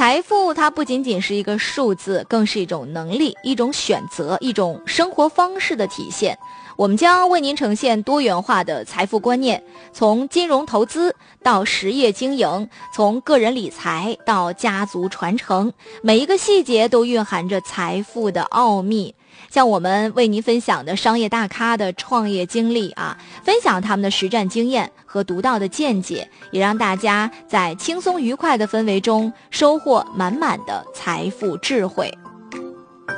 财富它不仅仅是一个数字，更是一种能力，一种选择，一种生活方式的体现。我们将为您呈现多元化的财富观念，从金融投资到实业经营，从个人理财到家族传承，每一个细节都蕴含着财富的奥秘。像我们为您分享的商业大咖的创业经历啊，分享他们的实战经验和独到的见解，也让大家在轻松愉快的氛围中收获满满的财富智慧。